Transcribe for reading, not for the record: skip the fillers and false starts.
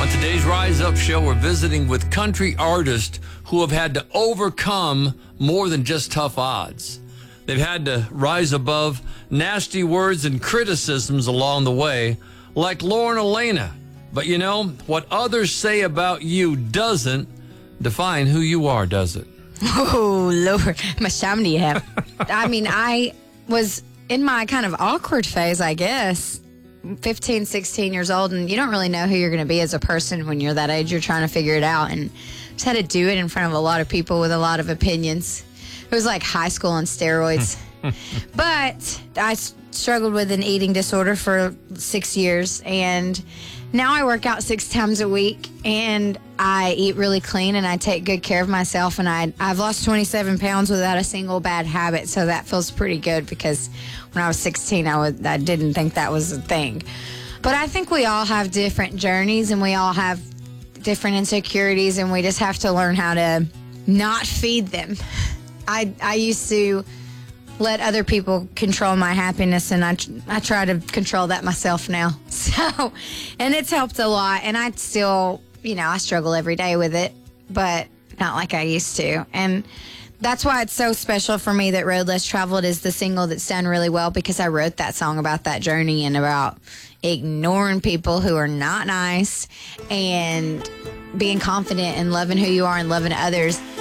On today's Rise Up show, we're visiting with country artists who have had to overcome more than just tough odds. They've had to rise above nasty words and criticisms along the way, like Lauren Alaina. But you know, what others say about you doesn't define who you are, does it? Oh, Lord. I mean, I was in my kind of awkward phase, I guess. 15, 16 years old, and you don't really know who you're going to be as a person when you're that age. You're trying to figure it out, and just had to do it in front of a lot of people with a lot of opinions. It was like high school on steroids. But I struggled with an eating disorder for 6 years, and now I work out 6 times a week, and I eat really clean, and I take good care of myself, and I've lost 27 pounds without a single bad habit, so that feels pretty good, because when I was 16, I didn't think that was a thing. But I think we all have different journeys, and we all have different insecurities, and we just have to learn how to not feed them. I used to let other people control my happiness, and I try to control that myself now. So, and it's helped a lot, and I still, I struggle every day with it, but not like I used to. And that's why it's so special for me that Road Less Traveled is the single that's done really well, because I wrote that song about that journey and about ignoring people who are not nice and being confident and loving who you are and loving others.